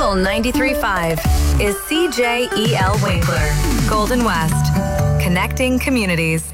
Local 93.5 is CJEL Winkler, Golden West, connecting communities.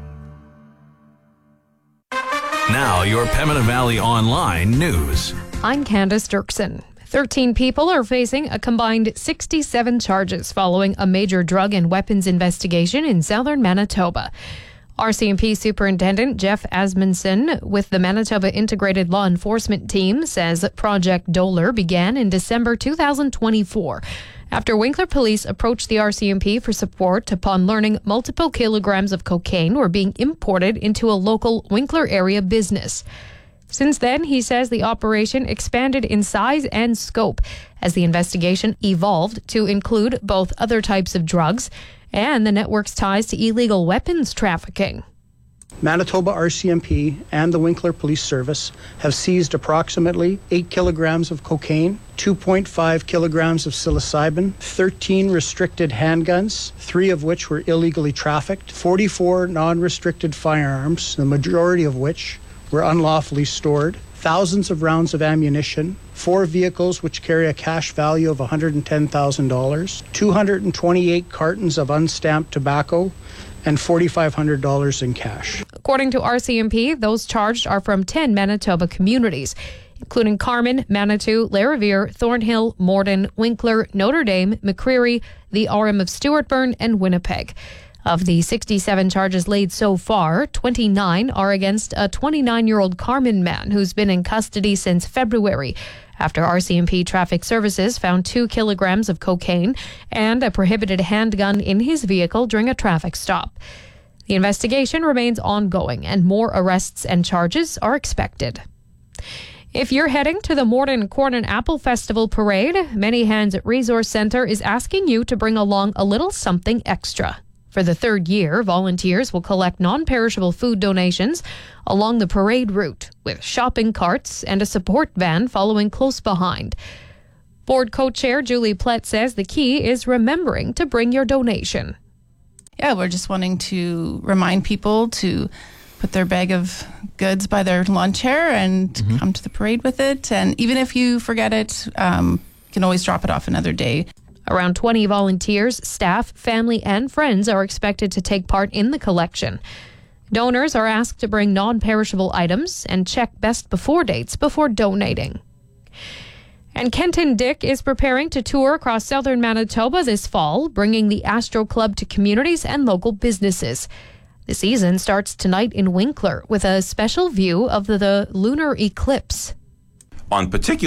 Now, your Pembina Valley Online news. I'm Candace Dirksen. 13 people are facing a combined 67 charges following a major drug and weapons investigation in southern Manitoba. RCMP Superintendent Jeff Asmundson with the Manitoba Integrated Law Enforcement Team says Project Doler began in December 2024 after Winkler police approached the RCMP for support upon learning multiple kilograms of cocaine were being imported into a local Winkler area business. Since then, he says the operation expanded in size and scope as the investigation evolved to include both other types of drugs and the network's ties to illegal weapons trafficking. Manitoba RCMP and the Winkler Police Service have seized approximately 8 kilograms of cocaine, 2.5 kilograms of psilocybin, 13 restricted handguns, 3 of which were illegally trafficked, 44 non-restricted firearms, the majority of which were unlawfully stored, thousands of rounds of ammunition, 4 vehicles which carry a cash value of $110,000, 228 cartons of unstamped tobacco, and $4,500 in cash. According to RCMP, those charged are from 10 Manitoba communities, including Carman, Manitou, Larivire, Thornhill, Morden, Winkler, Notre Dame, McCreary, the RM of Stewartburn, and Winnipeg. Of the 67 charges laid so far, 29 are against a 29-year-old Carman man who's been in custody since February after RCMP Traffic Services found 2 kilograms of cocaine and a prohibited handgun in his vehicle during a traffic stop. The investigation remains ongoing and more arrests and charges are expected. If you're heading to the Morden Corn and Apple Festival Parade, Many Hands Resource Centre is asking you to bring along a little something extra. For the third year, volunteers will collect non-perishable food donations along the parade route, with shopping carts and a support van following close behind. Board co-chair Julie Plett says the key is remembering to bring your donation. Yeah, we're just wanting to remind people to put their bag of goods by their lawn chair and come to the parade with it. And even if you forget it, you can always drop it off another day. Around 20 volunteers, staff, family, and friends are expected to take part in the collection. Donors are asked to bring non-perishable items and check best before dates before donating. And Kenton Dick is preparing to tour across southern Manitoba this fall, bringing the Astro Club to communities and local businesses. The season starts tonight in Winkler with a special view of the lunar eclipse. On particular